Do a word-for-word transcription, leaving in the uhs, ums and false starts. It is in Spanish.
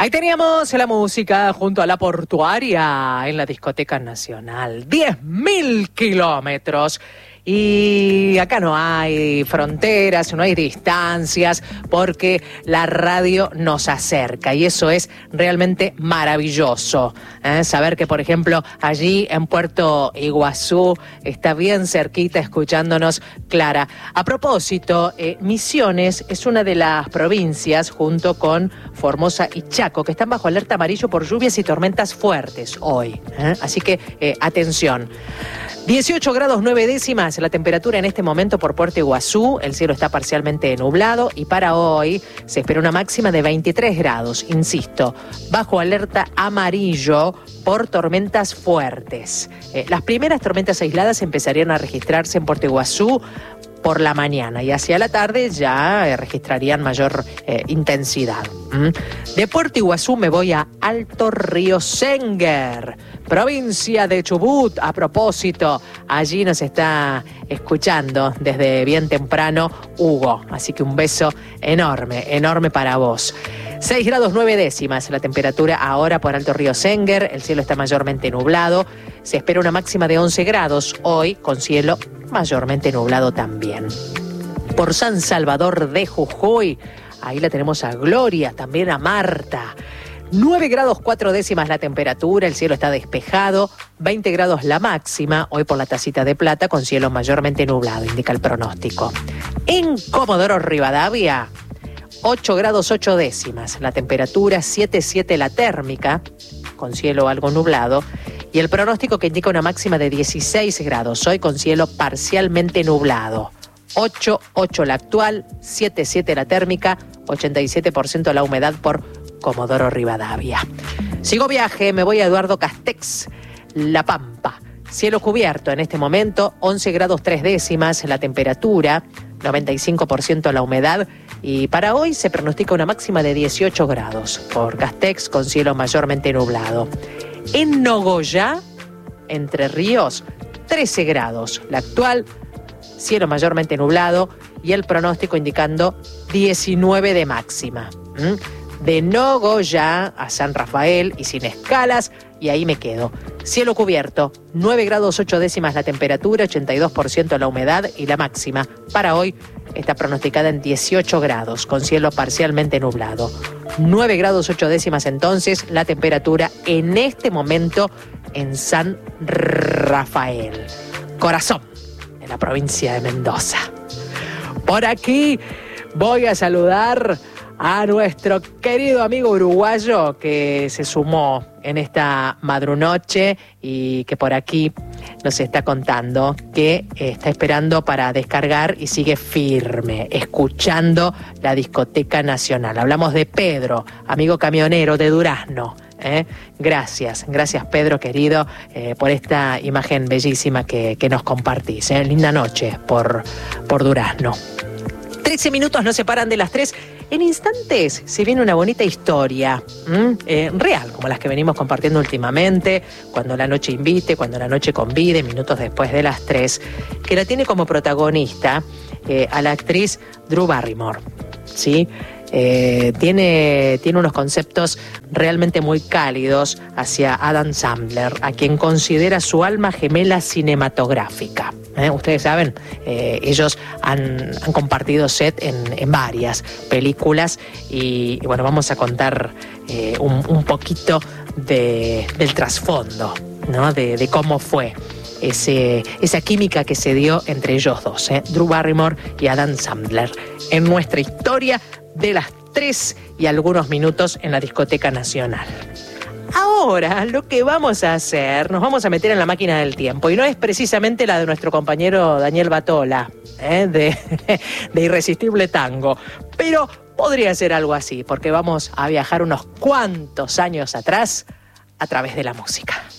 Ahí teníamos la música junto a La Portuaria en la Discoteca Nacional. diez mil kilómetros. Y acá no hay fronteras, no hay distancias, porque la radio nos acerca y eso es realmente maravilloso. ¿eh? Saber que, por ejemplo, allí en Puerto Iguazú está bien cerquita escuchándonos Clara. A propósito, eh, Misiones es una de las provincias, junto con Formosa y Chaco, que están bajo alerta amarillo por lluvias y tormentas fuertes hoy. ¿eh? Así que, eh, atención. dieciocho grados nueve décimas la temperatura en este momento por Puerto Iguazú. El cielo está parcialmente nublado y para hoy se espera una máxima de veintitrés grados. Insisto, bajo alerta amarillo por tormentas fuertes. Eh, las primeras tormentas aisladas empezarían a registrarse en Puerto Iguazú por la mañana y hacia la tarde ya eh, registrarían mayor eh, intensidad. ¿Mm? De Puerto Iguazú me voy a Alto Río Senguer, provincia de Chubut. A propósito, allí nos está escuchando desde bien temprano Hugo, así que un beso enorme, enorme para vos. seis grados nueve décimas la temperatura ahora por Alto Río Senguer, el cielo está mayormente nublado, se espera una máxima de once grados hoy con cielo mayormente nublado también. Por San Salvador de Jujuy, ahí la tenemos a Gloria, también a Marta. nueve grados cuatro décimas la temperatura, el cielo está despejado, veinte grados la máxima, hoy por la Tacita de Plata con cielo mayormente nublado, indica el pronóstico. En Comodoro Rivadavia, ocho grados ocho décimas la temperatura, siete siete la térmica, con cielo algo nublado, y el pronóstico que indica una máxima de dieciséis grados, hoy con cielo parcialmente nublado. ocho ocho la actual, siete siete la térmica, ochenta y siete por ciento la humedad por Comodoro Rivadavia. Sigo viaje, me voy a Eduardo Castex, La Pampa. Cielo cubierto en este momento, once grados tres décimas la temperatura, noventa y cinco por ciento la humedad, y para hoy se pronostica una máxima de dieciocho grados por Castex con cielo mayormente nublado. En Nogoyá, Entre Ríos, trece grados la actual, cielo mayormente nublado y el pronóstico indicando diecinueve de máxima. ¿Mm? De Nogoyá a San Rafael y sin escalas, y ahí me quedo. Cielo cubierto, nueve grados ocho décimas la temperatura, ochenta y dos por ciento la humedad y la máxima para hoy está pronosticada en dieciocho grados, con cielo parcialmente nublado. nueve grados ocho décimas entonces la temperatura en este momento en San Rafael. Corazón, en la provincia de Mendoza. Por aquí voy a saludar a nuestro querido amigo uruguayo que se sumó en esta madrunoche y que por aquí nos está contando que está esperando para descargar y sigue firme, escuchando la Discoteca Nacional. Hablamos de Pedro, amigo camionero de Durazno. ¿eh? Gracias, gracias Pedro querido eh, por esta imagen bellísima que, que nos compartís. ¿eh? Linda noche por, por Durazno. trece minutos nos separan de las tres. En instantes se viene una bonita historia, eh, real, como las que venimos compartiendo últimamente, Cuando la noche invite, Cuando la noche convide, minutos después de las tres, que la tiene como protagonista eh, a la actriz Drew Barrymore, ¿sí? Eh, tiene, tiene unos conceptos realmente muy cálidos hacia Adam Sandler, a quien considera su alma gemela cinematográfica. ¿Eh? Ustedes saben, eh, ellos han, han compartido set en, en varias películas y, y bueno, vamos a contar eh, un, un poquito de, del trasfondo, ¿no? de, de cómo fue ese, esa química que se dio entre ellos dos, ¿eh? Drew Barrymore y Adam Sandler, en nuestra historia de las tres y algunos minutos en la Discoteca Nacional. Ahora lo que vamos a hacer, nos vamos a meter en la máquina del tiempo, y no es precisamente la de nuestro compañero Daniel Batola, ¿eh? de, de Irresistible Tango, pero podría ser algo así, porque vamos a viajar unos cuantos años atrás a través de la música.